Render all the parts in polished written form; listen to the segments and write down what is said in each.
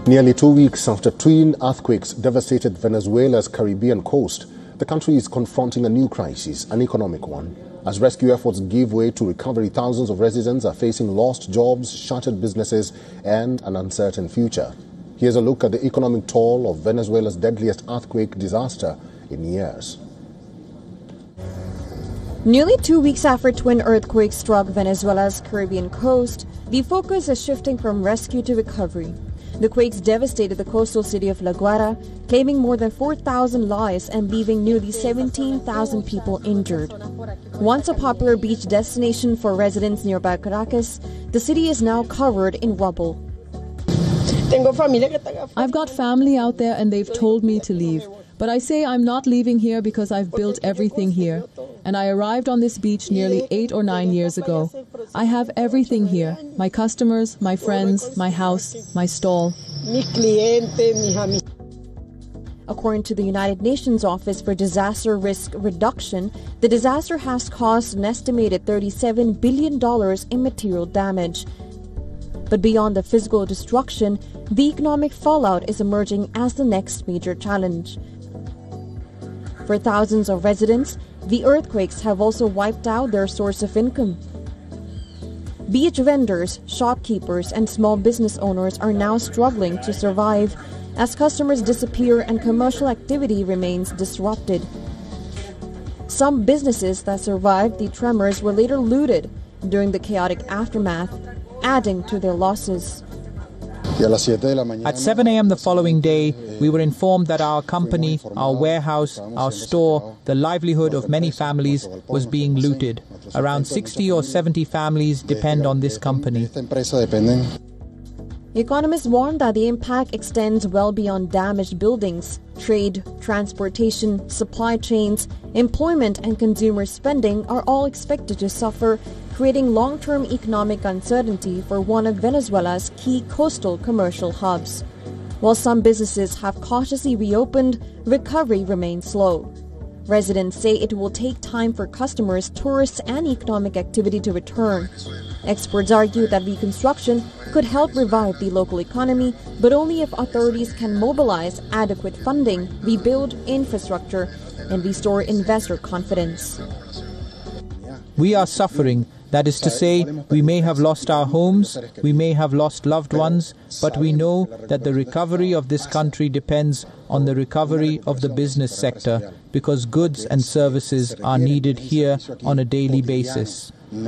Nearly 2 weeks after twin earthquakes devastated Venezuela's Caribbean coast, the country is confronting a new crisis, an economic one. As rescue efforts give way to recovery, thousands of residents are facing lost jobs, shattered businesses, and an uncertain future. Here's a look at the economic toll of Venezuela's deadliest earthquake disaster in years. Nearly 2 weeks after twin earthquakes struck Venezuela's Caribbean coast, the focus is shifting from rescue to recovery. The quakes devastated the coastal city of La Guaira, claiming more than 4,000 lives and leaving nearly 17,000 people injured. Once a popular beach destination for residents nearby Caracas, the city is now covered in rubble. I've got family out there and they've told me to leave. But I say I'm not leaving here because I've built everything here. And I arrived on this beach nearly 8 or 9 years ago. I have everything here. My customers, my friends, my house, my stall. According to the United Nations Office for Disaster Risk Reduction, the disaster has caused an estimated $37 billion in material damage. But beyond the physical destruction, the economic fallout is emerging as the next major challenge. For thousands of residents, the earthquakes have also wiped out their source of income. Beach vendors, shopkeepers, and small business owners are now struggling to survive as customers disappear and commercial activity remains disrupted. Some businesses that survived the tremors were later looted during the chaotic aftermath, adding to their losses. At 7 a.m. the following day, we were informed that our company, our warehouse, our store, the livelihood of many families was being looted. Around 60 or 70 families depend on this company. Economists warn that the impact extends well beyond damaged buildings. Trade, transportation, supply chains, employment, and consumer spending are all expected to suffer, creating long-term economic uncertainty for one of Venezuela's key coastal commercial hubs. While some businesses have cautiously reopened, recovery remains slow. Residents say it will take time for customers, tourists, and economic activity to return. Experts argue that reconstruction could help revive the local economy, but only if authorities can mobilize adequate funding, rebuild infrastructure, and restore investor confidence. We are suffering. That is to say, we may have lost our homes, we may have lost loved ones, but we know that the recovery of this country depends on the recovery of the business sector, because goods and services are needed here on a daily basis.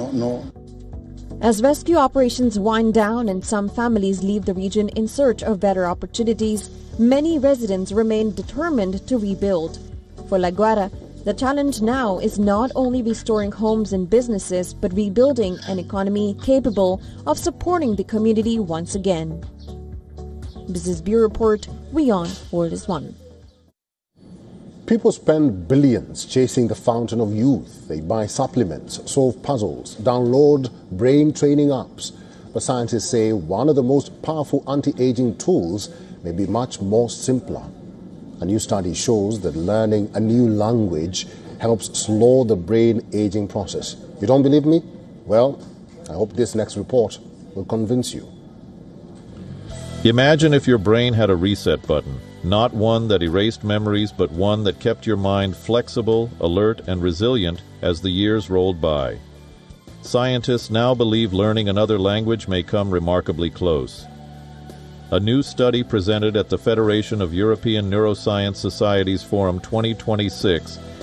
As rescue operations wind down and some families leave the region in search of better opportunities, many residents remain determined to rebuild. For La Guaira, the challenge now is not only restoring homes and businesses, but rebuilding an economy capable of supporting the community once again. Business Bureau Report, WION, World is One. People spend billions chasing the fountain of youth. They buy supplements, solve puzzles, download brain training apps. But scientists say one of the most powerful anti-aging tools may be much more simpler. A new study shows that learning a new language helps slow the brain aging process. You don't believe me? Well, I hope this next report will convince you. Imagine if your brain had a reset button, not one that erased memories, but one that kept your mind flexible, alert, and resilient as the years rolled by. Scientists now believe learning another language may come remarkably close. A new study presented at the Federation of European Neuroscience Societies Forum 2026